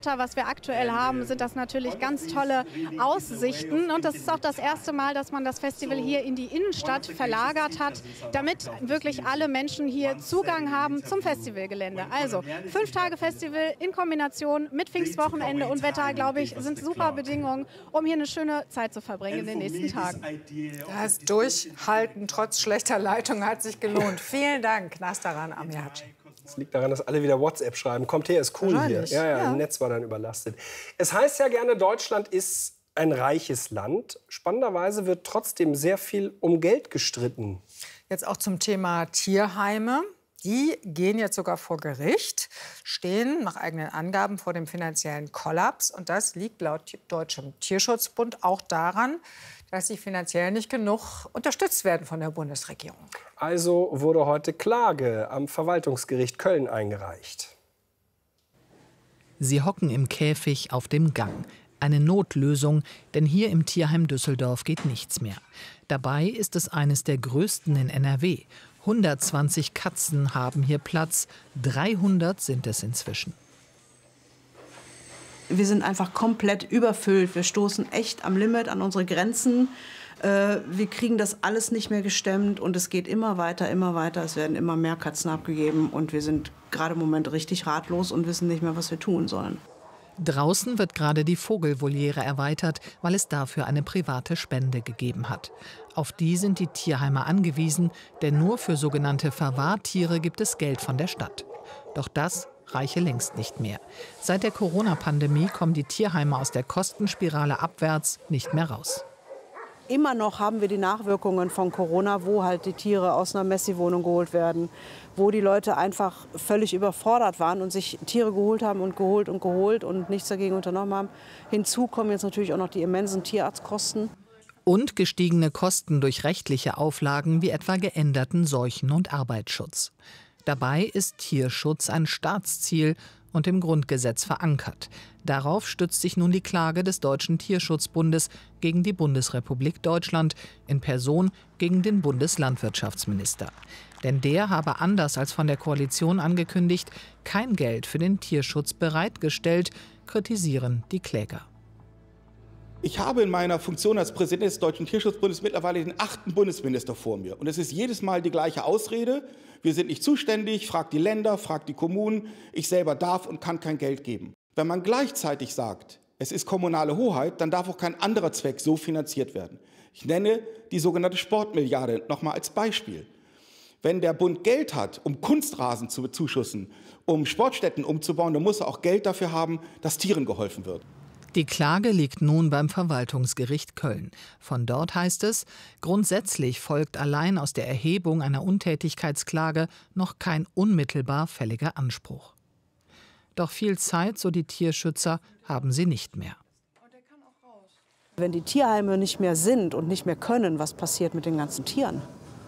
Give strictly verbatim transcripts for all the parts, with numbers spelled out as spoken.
Was wir aktuell haben, sind das natürlich ganz tolle Aussichten. Und das ist auch das erste Mal, dass man das Festival hier in die Innenstadt verlagert hat, damit wirklich alle Menschen hier Zugang haben zum Festivalgelände. Also fünf Tage Festival in Kombination mit Pfingstwochenende und Wetter, glaube ich, sind super Bedingungen, um hier eine schöne Zeit zu verbringen in den nächsten Tagen. Das Durchhalten trotz schlechter Leitung hat sich gelohnt. Vielen Dank, Nastaran Amiaci. Es liegt daran, dass alle wieder WhatsApp schreiben. Kommt her, ist cool hier. Ja, ja, ja. Im Netz war dann überlastet. Es heißt ja gerne, Deutschland ist ein reiches Land. Spannenderweise wird trotzdem sehr viel um Geld gestritten. Jetzt auch zum Thema Tierheime. Die gehen jetzt sogar vor Gericht, stehen nach eigenen Angaben vor dem finanziellen Kollaps. Und das liegt laut Deutschem Tierschutzbund auch daran, dass sie finanziell nicht genug unterstützt werden von der Bundesregierung. Also wurde heute Klage am Verwaltungsgericht Köln eingereicht. Sie hocken im Käfig auf dem Gang. Eine Notlösung, denn hier im Tierheim Düsseldorf geht nichts mehr. Dabei ist es eines der größten in N R W. hundertzwanzig Katzen haben hier Platz, dreihundert sind es inzwischen. Wir sind einfach komplett überfüllt. Wir stoßen echt am Limit, an unsere Grenzen. Wir kriegen das alles nicht mehr gestemmt und es geht immer weiter, immer weiter. Es werden immer mehr Katzen abgegeben und wir sind gerade im Moment richtig ratlos und wissen nicht mehr, was wir tun sollen. Draußen wird gerade die Vogelvoliere erweitert, weil es dafür eine private Spende gegeben hat. Auf die sind die Tierheime angewiesen, denn nur für sogenannte Verwahrtiere gibt es Geld von der Stadt. Doch das reiche längst nicht mehr. Seit der Corona-Pandemie kommen die Tierheime aus der Kostenspirale abwärts nicht mehr raus. Immer noch haben wir die Nachwirkungen von Corona, wo halt die Tiere aus einer Messi-Wohnung geholt werden, wo die Leute einfach völlig überfordert waren und sich Tiere geholt haben und geholt und geholt und nichts dagegen unternommen haben. Hinzu kommen jetzt natürlich auch noch die immensen Tierarztkosten. Und gestiegene Kosten durch rechtliche Auflagen wie etwa geänderten Seuchen- und Arbeitsschutz. Dabei ist Tierschutz ein Staatsziel und im Grundgesetz verankert. Darauf stützt sich nun die Klage des Deutschen Tierschutzbundes gegen die Bundesrepublik Deutschland, in Person gegen den Bundeslandwirtschaftsminister. Denn der habe anders als von der Koalition angekündigt, kein Geld für den Tierschutz bereitgestellt, kritisieren die Kläger. Ich habe in meiner Funktion als Präsident des Deutschen Tierschutzbundes mittlerweile den achten Bundesminister vor mir. Und es ist jedes Mal die gleiche Ausrede. Wir sind nicht zuständig, fragt die Länder, fragt die Kommunen. Ich selber darf und kann kein Geld geben. Wenn man gleichzeitig sagt, es ist kommunale Hoheit, dann darf auch kein anderer Zweck so finanziert werden. Ich nenne die sogenannte Sportmilliarde noch mal als Beispiel. Wenn der Bund Geld hat, um Kunstrasen zu bezuschussen, um Sportstätten umzubauen, dann muss er auch Geld dafür haben, dass Tieren geholfen wird. Die Klage liegt nun beim Verwaltungsgericht Köln. Von dort heißt es, grundsätzlich folgt allein aus der Erhebung einer Untätigkeitsklage noch kein unmittelbar fälliger Anspruch. Doch viel Zeit, so die Tierschützer, haben sie nicht mehr. Wenn die Tierheime nicht mehr sind und nicht mehr können, was passiert mit den ganzen Tieren?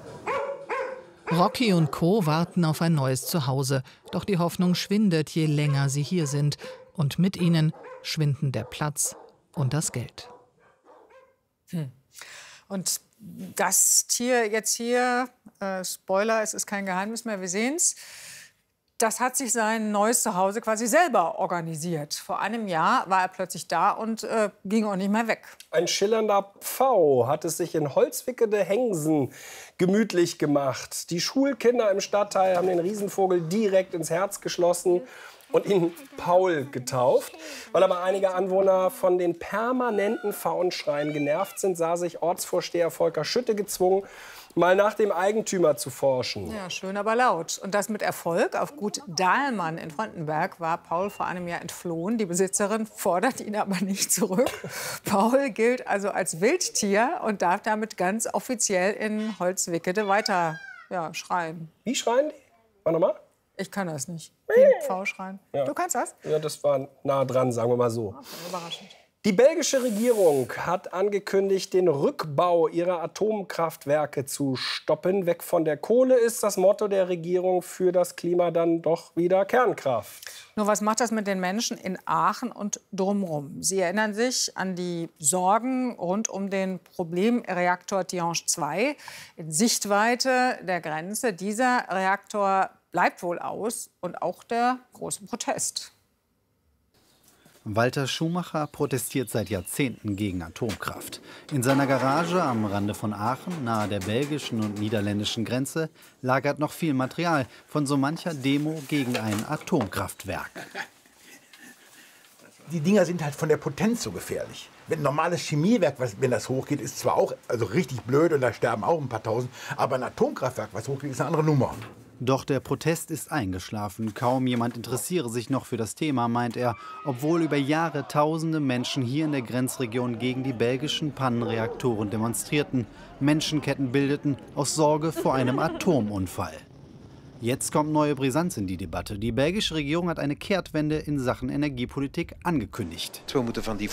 Rocky und Co. warten auf ein neues Zuhause. Doch die Hoffnung schwindet, je länger sie hier sind. Und mit ihnen schwinden der Platz und das Geld. Hm. Und das Tier jetzt hier, äh, Spoiler, es ist kein Geheimnis mehr, wir sehen es, das hat sich sein neues Zuhause quasi selber organisiert. Vor einem Jahr war er plötzlich da und äh, ging auch nicht mehr weg. Ein schillernder Pfau hat es sich in Holzwickede Hengsen gemütlich gemacht. Die Schulkinder im Stadtteil haben den Riesenvogel direkt ins Herz geschlossen und ihn Paul getauft. Weil aber einige Anwohner von den permanenten Pfauenschreien genervt sind, sah sich Ortsvorsteher Volker Schütte gezwungen, mal nach dem Eigentümer zu forschen. Ja, schön, aber laut. Und das mit Erfolg. Auf Gut Dahlmann in Frontenberg war Paul vor einem Jahr entflohen. Die Besitzerin fordert ihn aber nicht zurück. Paul gilt also als Wildtier und darf damit ganz offiziell in Holzwickede weiter ja, schreien. Wie schreien die? Mach nochmal. Ich kann das nicht. Wie ein Pfau schreien. Ja. Du kannst das? Ja, das war nah dran, sagen wir mal so. Okay, überraschend. Die belgische Regierung hat angekündigt, den Rückbau ihrer Atomkraftwerke zu stoppen. Weg von der Kohle ist das Motto der Regierung, für das Klima dann doch wieder Kernkraft. Nur was macht das mit den Menschen in Aachen und drumherum? Sie erinnern sich an die Sorgen rund um den Problemreaktor Tihange zwei. In Sichtweite der Grenze. Dieser Reaktor bleibt wohl aus und auch der große Protest. Walter Schumacher protestiert seit Jahrzehnten gegen Atomkraft. In seiner Garage am Rande von Aachen, nahe der belgischen und niederländischen Grenze, lagert noch viel Material von so mancher Demo gegen ein Atomkraftwerk. Die Dinger sind halt von der Potenz so gefährlich. Wenn ein normales Chemiewerk, was, wenn das hochgeht, ist zwar auch also richtig blöd und da sterben auch ein paar Tausend, aber ein Atomkraftwerk, was hochgeht, ist eine andere Nummer. Doch der Protest ist eingeschlafen. Kaum jemand interessiere sich noch für das Thema, meint er, obwohl über Jahre tausende Menschen hier in der Grenzregion gegen die belgischen Pannenreaktoren demonstrierten, Menschenketten bildeten aus Sorge vor einem Atomunfall. Jetzt kommt neue Brisanz in die Debatte. Die belgische Regierung hat eine Kehrtwende in Sachen Energiepolitik angekündigt. Wir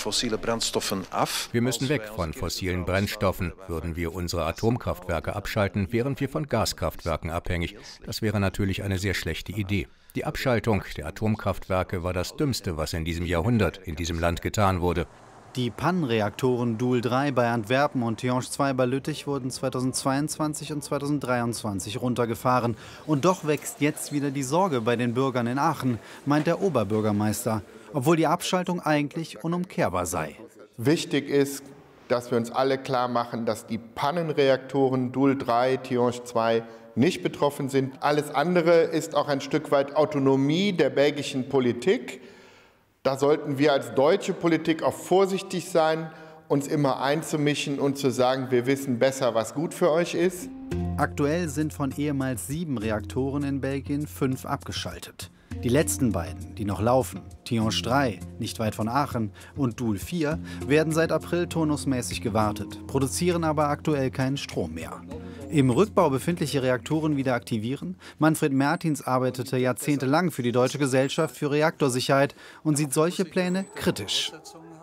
müssen weg von fossilen Brennstoffen. Würden wir unsere Atomkraftwerke abschalten, wären wir von Gaskraftwerken abhängig. Das wäre natürlich eine sehr schlechte Idee. Die Abschaltung der Atomkraftwerke war das Dümmste, was in diesem Jahrhundert in diesem Land getan wurde. Die Pannenreaktoren Doel drei bei Antwerpen und Tihange zwei bei Lüttich wurden zweitausendzweiundzwanzig und zweitausenddreiundzwanzig runtergefahren. Und doch wächst jetzt wieder die Sorge bei den Bürgern in Aachen, meint der Oberbürgermeister, obwohl die Abschaltung eigentlich unumkehrbar sei. Wichtig ist, dass wir uns alle klar machen, dass die Pannenreaktoren Doel drei, Tihange zwei nicht betroffen sind. Alles andere ist auch ein Stück weit Autonomie der belgischen Politik. Da sollten wir als deutsche Politik auch vorsichtig sein, uns immer einzumischen und zu sagen, wir wissen besser, was gut für euch ist. Aktuell sind von ehemals sieben Reaktoren in Belgien fünf abgeschaltet. Die letzten beiden, die noch laufen, Tihange drei, nicht weit von Aachen, und Doel vier, werden seit April turnusmäßig gewartet, produzieren aber aktuell keinen Strom mehr. Im Rückbau befindliche Reaktoren wieder aktivieren? Manfred Mertins arbeitete jahrzehntelang für die Deutsche Gesellschaft für Reaktorsicherheit und sieht solche Pläne kritisch.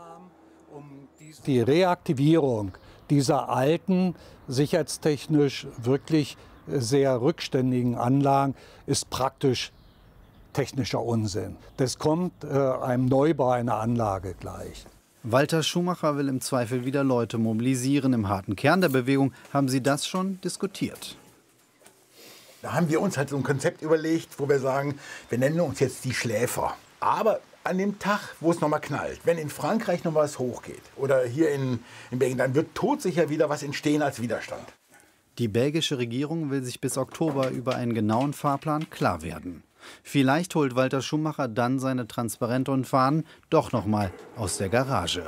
Die Reaktivierung dieser alten, sicherheitstechnisch wirklich sehr rückständigen Anlagen ist praktisch technischer Unsinn. Das kommt äh, einem Neubau einer Anlage gleich. Walter Schumacher will im Zweifel wieder Leute mobilisieren. Im harten Kern der Bewegung haben sie das schon diskutiert. Da haben wir uns halt so ein Konzept überlegt, wo wir sagen, wir nennen uns jetzt die Schläfer. Aber an dem Tag, wo es nochmal knallt, wenn in Frankreich noch was hochgeht oder hier in, in Belgien, dann wird todsicher wieder was entstehen als Widerstand. Die belgische Regierung will sich bis Oktober über einen genauen Fahrplan klar werden. Vielleicht holt Walter Schumacher dann seine Transparente und Fahnen doch noch mal aus der Garage.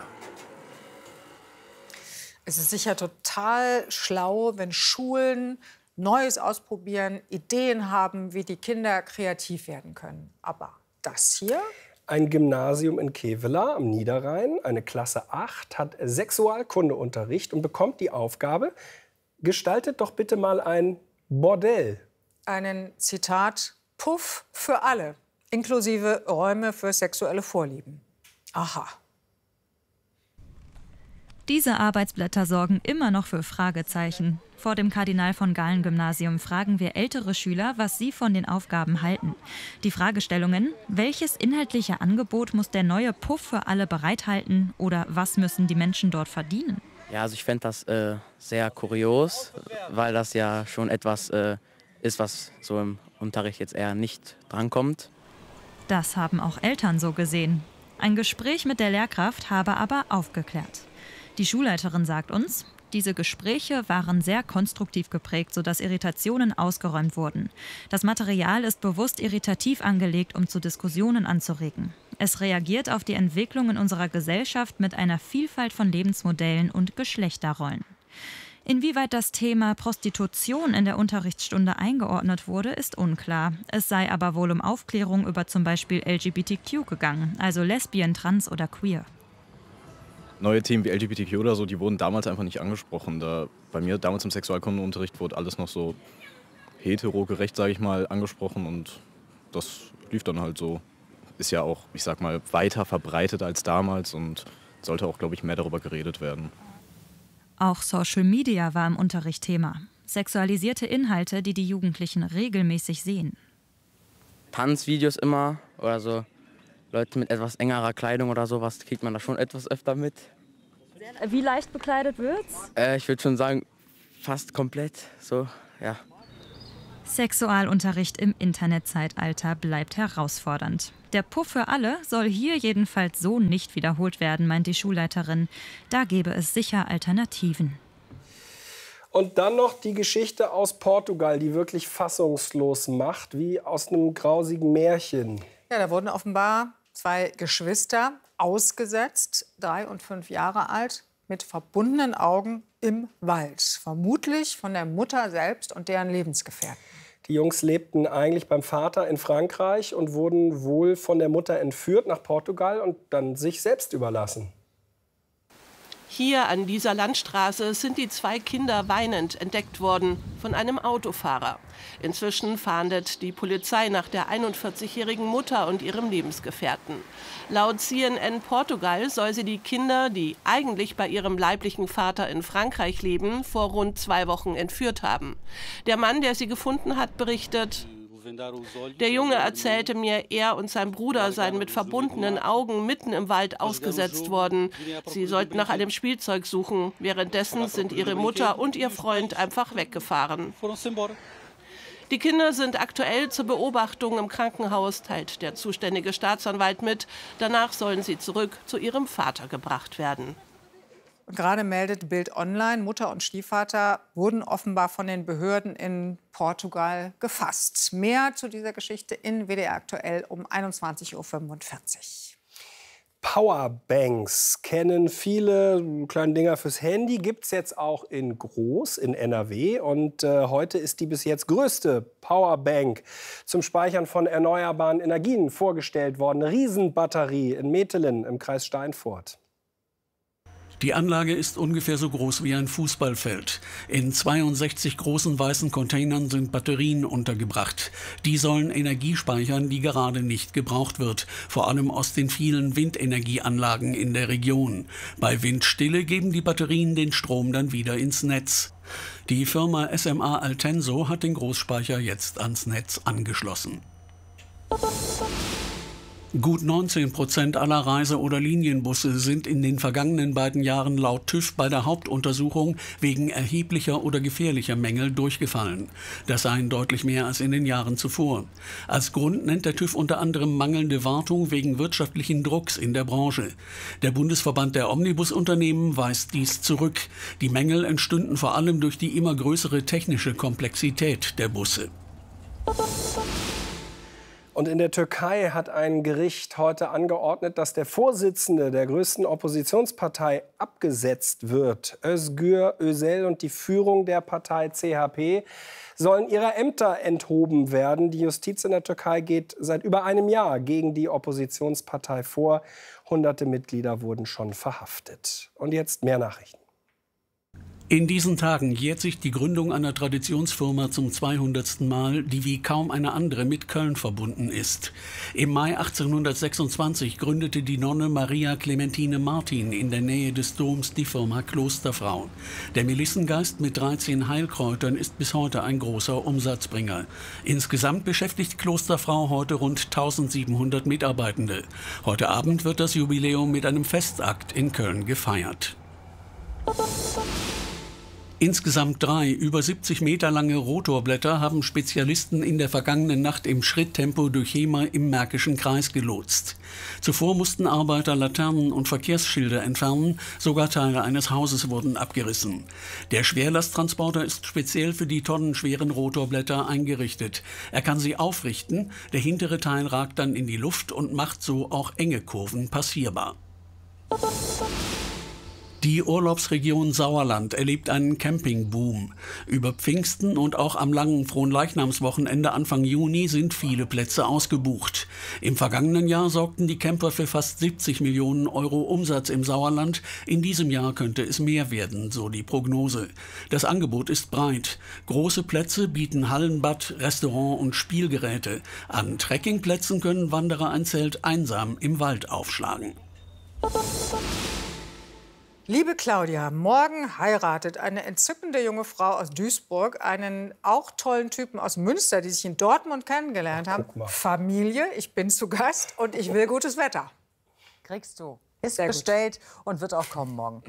Es ist sicher total schlau, wenn Schulen Neues ausprobieren, Ideen haben, wie die Kinder kreativ werden können. Aber das hier? Ein Gymnasium in Kevela am Niederrhein, eine Klasse acht, hat Sexualkundeunterricht und bekommt die Aufgabe, gestaltet doch bitte mal ein Bordell. Einen, Zitat, Puff für alle, inklusive Räume für sexuelle Vorlieben. Aha. Diese Arbeitsblätter sorgen immer noch für Fragezeichen. Vor dem Kardinal von Galen Gymnasium fragen wir ältere Schüler, was sie von den Aufgaben halten. Die Fragestellungen: Welches inhaltliche Angebot muss der neue Puff für alle bereithalten oder was müssen die Menschen dort verdienen? Ja, also ich fände das äh, sehr kurios, weil das ja schon etwas äh, ist, was so im Unterricht jetzt eher nicht drankommt. Das haben auch Eltern so gesehen. Ein Gespräch mit der Lehrkraft habe aber aufgeklärt. Die Schulleiterin sagt uns, diese Gespräche waren sehr konstruktiv geprägt, sodass Irritationen ausgeräumt wurden. Das Material ist bewusst irritativ angelegt, um zu Diskussionen anzuregen. Es reagiert auf die Entwicklung in unserer Gesellschaft mit einer Vielfalt von Lebensmodellen und Geschlechterrollen. Inwieweit das Thema Prostitution in der Unterrichtsstunde eingeordnet wurde, ist unklar. Es sei aber wohl um Aufklärung über zum Beispiel L G B T Q gegangen, also Lesbien, Trans oder Queer. Neue Themen wie L G B T Q oder so, die wurden damals einfach nicht angesprochen. Da, bei mir damals im Sexualkundeunterricht wurde alles noch so heterogerecht, sage ich mal, angesprochen und das lief dann halt so. Ist ja auch, ich sag mal, weiter verbreitet als damals und sollte auch, glaube ich, mehr darüber geredet werden. Auch Social Media war im Unterricht Thema. Sexualisierte Inhalte, die die Jugendlichen regelmäßig sehen. Tanzvideos immer oder so. Leute mit etwas engerer Kleidung oder sowas kriegt man da schon etwas öfter mit. Wie leicht bekleidet wird's? Äh, ich würde schon sagen, fast komplett. So, ja. Sexualunterricht im Internetzeitalter bleibt herausfordernd. Der Puff für alle soll hier jedenfalls so nicht wiederholt werden, meint die Schulleiterin. Da gäbe es sicher Alternativen. Und dann noch die Geschichte aus Portugal, die wirklich fassungslos macht, wie aus einem grausigen Märchen. Ja, da wurden offenbar zwei Geschwister ausgesetzt, drei und fünf Jahre alt, mit verbundenen Augen im Wald. Vermutlich von der Mutter selbst und deren Lebensgefährten. Die Jungs lebten eigentlich beim Vater in Frankreich und wurden wohl von der Mutter entführt nach Portugal und dann sich selbst überlassen. Hier an dieser Landstraße sind die zwei Kinder weinend entdeckt worden von einem Autofahrer. Inzwischen fahndet die Polizei nach der einundvierzigjährigen Mutter und ihrem Lebensgefährten. Laut C N N Portugal soll sie die Kinder, die eigentlich bei ihrem leiblichen Vater in Frankreich leben, vor rund zwei Wochen entführt haben. Der Mann, der sie gefunden hat, berichtet: Der Junge erzählte mir, er und sein Bruder seien mit verbundenen Augen mitten im Wald ausgesetzt worden. Sie sollten nach einem Spielzeug suchen. Währenddessen sind ihre Mutter und ihr Freund einfach weggefahren. Die Kinder sind aktuell zur Beobachtung im Krankenhaus, teilt der zuständige Staatsanwalt mit. Danach sollen sie zurück zu ihrem Vater gebracht werden. Gerade meldet Bild Online, Mutter und Stiefvater wurden offenbar von den Behörden in Portugal gefasst. Mehr zu dieser Geschichte in W D R aktuell um einundzwanzig Uhr fünfundvierzig. Powerbanks kennen viele, kleine Dinger fürs Handy, gibt es jetzt auch in groß in N R W. Und äh, heute ist die bis jetzt größte Powerbank zum Speichern von erneuerbaren Energien vorgestellt worden. Eine Riesenbatterie in Metelen im Kreis Steinfurt. Die Anlage ist ungefähr so groß wie ein Fußballfeld. In zweiundsechzig großen weißen Containern sind Batterien untergebracht. Die sollen Energie speichern, die gerade nicht gebraucht wird. Vor allem aus den vielen Windenergieanlagen in der Region. Bei Windstille geben die Batterien den Strom dann wieder ins Netz. Die Firma S M A Altenso hat den Großspeicher jetzt ans Netz angeschlossen. Gut neunzehn Prozent aller Reise- oder Linienbusse sind in den vergangenen beiden Jahren laut TÜV bei der Hauptuntersuchung wegen erheblicher oder gefährlicher Mängel durchgefallen. Das seien deutlich mehr als in den Jahren zuvor. Als Grund nennt der TÜV unter anderem mangelnde Wartung wegen wirtschaftlichen Drucks in der Branche. Der Bundesverband der Omnibusunternehmen weist dies zurück. Die Mängel entstünden vor allem durch die immer größere technische Komplexität der Busse. Und in der Türkei hat ein Gericht heute angeordnet, dass der Vorsitzende der größten Oppositionspartei abgesetzt wird. Özgür Özel und die Führung der Partei C H P sollen ihrer Ämter enthoben werden. Die Justiz in der Türkei geht seit über einem Jahr gegen die Oppositionspartei vor. Hunderte Mitglieder wurden schon verhaftet. Und jetzt mehr Nachrichten. In diesen Tagen jährt sich die Gründung einer Traditionsfirma zum zweihundertsten Mal, die wie kaum eine andere mit Köln verbunden ist. Im Mai achtzehnhundertsechsundzwanzig gründete die Nonne Maria Clementine Martin in der Nähe des Doms die Firma Klosterfrau. Der Melissengeist mit dreizehn Heilkräutern ist bis heute ein großer Umsatzbringer. Insgesamt beschäftigt Klosterfrau heute rund eintausendsiebenhundert Mitarbeitende. Heute Abend wird das Jubiläum mit einem Festakt in Köln gefeiert. Insgesamt drei über siebzig Meter lange Rotorblätter haben Spezialisten in der vergangenen Nacht im Schritttempo durch Hemer im Märkischen Kreis gelotst. Zuvor mussten Arbeiter Laternen und Verkehrsschilder entfernen, sogar Teile eines Hauses wurden abgerissen. Der Schwerlasttransporter ist speziell für die tonnenschweren Rotorblätter eingerichtet. Er kann sie aufrichten, der hintere Teil ragt dann in die Luft und macht so auch enge Kurven passierbar. Die Urlaubsregion Sauerland erlebt einen Campingboom. Über Pfingsten und auch am langen Fronleichnamswochenende Anfang Juni sind viele Plätze ausgebucht. Im vergangenen Jahr sorgten die Camper für fast siebzig Millionen Euro Umsatz im Sauerland. In diesem Jahr könnte es mehr werden, so die Prognose. Das Angebot ist breit. Große Plätze bieten Hallenbad, Restaurant und Spielgeräte. An Trekkingplätzen können Wanderer ein Zelt einsam im Wald aufschlagen. Liebe Claudia, morgen heiratet eine entzückende junge Frau aus Duisburg einen auch tollen Typen aus Münster, die sich in Dortmund kennengelernt haben. Familie, ich bin zu Gast und ich will gutes Wetter. Kriegst du. Ist bestellt und wird auch kommen morgen.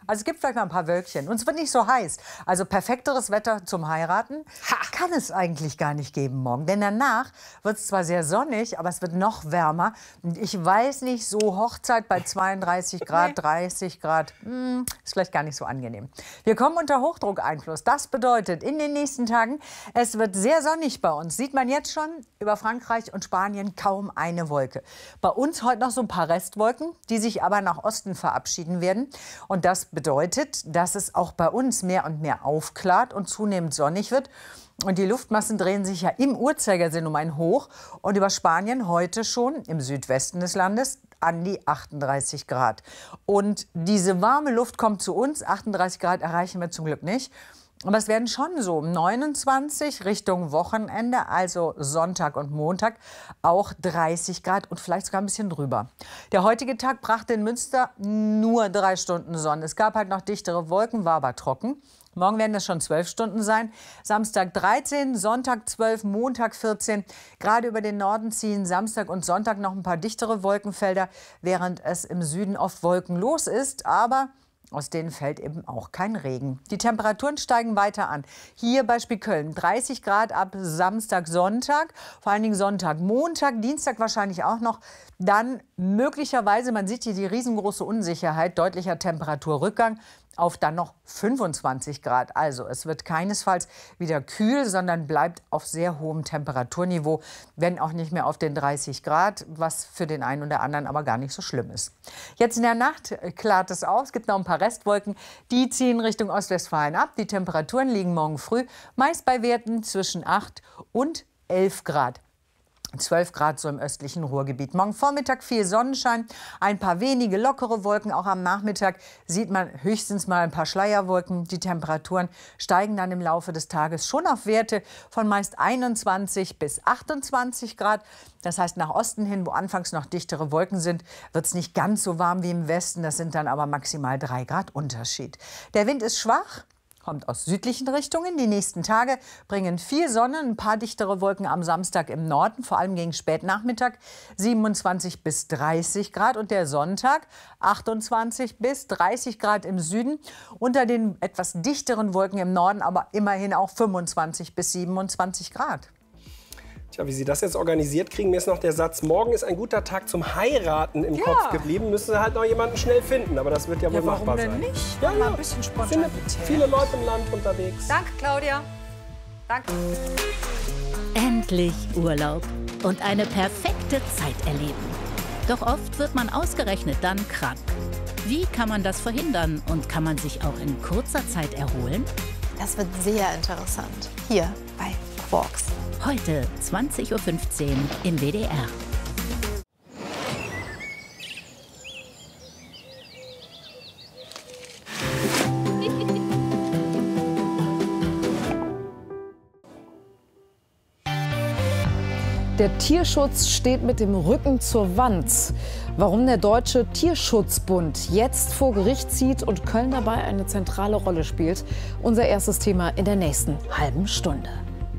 Also es gibt vielleicht mal ein paar Wölkchen. Und es wird nicht so heiß. Also perfekteres Wetter zum Heiraten kann es eigentlich gar nicht geben morgen. Denn danach wird es zwar sehr sonnig, aber es wird noch wärmer. Und ich weiß nicht, so Hochzeit bei zweiunddreißig Grad, dreißig Grad, mh, ist vielleicht gar nicht so angenehm. Wir kommen unter Hochdruckeinfluss. Das bedeutet, in den nächsten Tagen, es wird sehr sonnig bei uns. Sieht man jetzt schon über Frankreich und Spanien kaum eine Wolke. Bei uns heute noch so ein paar Restwolken, die sich aber nach Osten verabschieden werden. Und das bedeutet, dass es auch bei uns mehr und mehr aufklart und zunehmend sonnig wird. Und die Luftmassen drehen sich ja im Uhrzeigersinn um ein Hoch. Und über Spanien heute schon im Südwesten des Landes an die achtunddreißig Grad. Und diese warme Luft kommt zu uns. achtunddreißig Grad erreichen wir zum Glück nicht. Aber es werden schon so neunundzwanzig Richtung Wochenende, also Sonntag und Montag, auch dreißig Grad und vielleicht sogar ein bisschen drüber. Der heutige Tag brachte in Münster nur drei Stunden Sonne. Es gab halt noch dichtere Wolken, war aber trocken. Morgen werden das schon zwölf Stunden sein. Samstag dreizehn, Sonntag zwölf, Montag vierzehn. Gerade über den Norden ziehen Samstag und Sonntag noch ein paar dichtere Wolkenfelder, während es im Süden oft wolkenlos ist. Aber aus denen fällt eben auch kein Regen. Die Temperaturen steigen weiter an. Hier Beispiel Köln, dreißig Grad ab Samstag, Sonntag. Vor allen Dingen Sonntag, Montag, Dienstag wahrscheinlich auch noch. Dann möglicherweise, man sieht hier die riesengroße Unsicherheit, deutlicher Temperaturrückgang auf dann noch fünfundzwanzig Grad. Also es wird keinesfalls wieder kühl, sondern bleibt auf sehr hohem Temperaturniveau, wenn auch nicht mehr auf den dreißig Grad, was für den einen oder anderen aber gar nicht so schlimm ist. Jetzt in der Nacht klart es auf. Es gibt noch ein paar Restwolken, die ziehen Richtung Ostwestfalen ab. Die Temperaturen liegen morgen früh meist bei Werten zwischen acht und elf Grad. zwölf Grad so im östlichen Ruhrgebiet. Morgen Vormittag viel Sonnenschein, ein paar wenige lockere Wolken. Auch am Nachmittag sieht man höchstens mal ein paar Schleierwolken. Die Temperaturen steigen dann im Laufe des Tages schon auf Werte von meist einundzwanzig bis achtundzwanzig Grad. Das heißt, nach Osten hin, wo anfangs noch dichtere Wolken sind, wird es nicht ganz so warm wie im Westen. Das sind dann aber maximal drei Grad Unterschied. Der Wind ist schwach. Kommt aus südlichen Richtungen. Die nächsten Tage bringen viel Sonne, ein paar dichtere Wolken am Samstag im Norden, vor allem gegen Spätnachmittag, siebenundzwanzig bis dreißig Grad. Und der Sonntag achtundzwanzig bis dreißig Grad im Süden. Unter den etwas dichteren Wolken im Norden aber immerhin auch fünfundzwanzig bis siebenundzwanzig Grad. Tja, wie Sie das jetzt organisiert kriegen, mir ist noch der Satz, morgen ist ein guter Tag zum Heiraten im Ja. Kopf geblieben. Müssen Sie halt noch jemanden schnell finden, aber das wird ja wohl Ja, warum machbar denn sein. nicht? Ja, Mal ja. ein bisschen Sind Spontanität. viele Leute im Land unterwegs. Danke, Claudia. Danke. Endlich Urlaub und eine perfekte Zeit erleben. Doch oft wird man ausgerechnet dann krank. Wie kann man das verhindern und kann man sich auch in kurzer Zeit erholen? Das wird sehr interessant. Hier bei Quarks. Heute zwanzig Uhr fünfzehn im W D R. Der Tierschutz steht mit dem Rücken zur Wand. Warum der Deutsche Tierschutzbund jetzt vor Gericht zieht und Köln dabei eine zentrale Rolle spielt. Unser erstes Thema in der nächsten halben Stunde.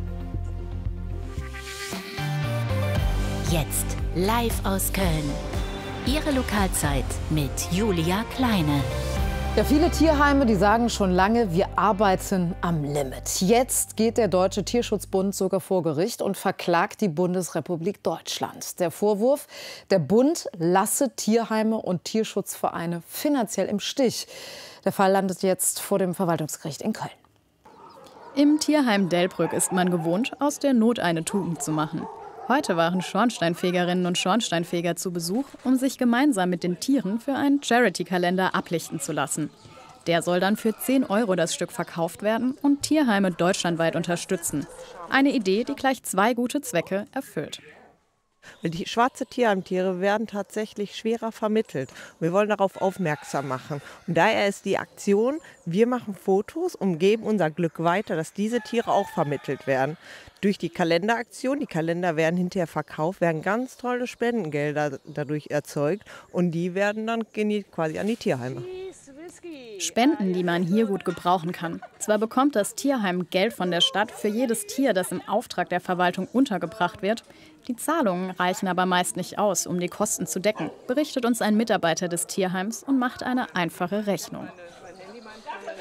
Jetzt live aus Köln. Ihre Lokalzeit mit Julia Kleine. Ja, viele Tierheime, die sagen schon lange, wir arbeiten am Limit. Jetzt geht der Deutsche Tierschutzbund sogar vor Gericht und verklagt die Bundesrepublik Deutschland. Der Vorwurf, der Bund lasse Tierheime und Tierschutzvereine finanziell im Stich. Der Fall landet jetzt vor dem Verwaltungsgericht in Köln. Im Tierheim Delbrück ist man gewohnt, aus der Not eine Tugend zu machen. Heute waren Schornsteinfegerinnen und Schornsteinfeger zu Besuch, um sich gemeinsam mit den Tieren für einen Charity-Kalender ablichten zu lassen. Der soll dann für zehn Euro das Stück verkauft werden und Tierheime deutschlandweit unterstützen. Eine Idee, die gleich zwei gute Zwecke erfüllt. Die schwarze Tierheimtiere werden tatsächlich schwerer vermittelt. Wir wollen darauf aufmerksam machen. Und daher ist die Aktion, wir machen Fotos und geben unser Glück weiter, dass diese Tiere auch vermittelt werden. Durch die Kalenderaktion, die Kalender werden hinterher verkauft, werden ganz tolle Spendengelder dadurch erzeugt und die werden dann quasi an die Tierheime. Spenden, die man hier gut gebrauchen kann. Zwar bekommt das Tierheim Geld von der Stadt für jedes Tier, das im Auftrag der Verwaltung untergebracht wird. Die Zahlungen reichen aber meist nicht aus, um die Kosten zu decken, berichtet uns ein Mitarbeiter des Tierheims und macht eine einfache Rechnung.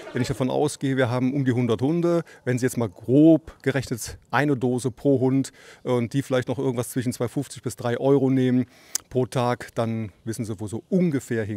Wenn ich davon ausgehe, wir haben um die hundert Hunde, wenn Sie jetzt mal grob gerechnet eine Dose pro Hund und die vielleicht noch irgendwas zwischen zwei Euro fünfzig bis drei Euro nehmen pro Tag, dann wissen Sie, wo so ungefähr hin.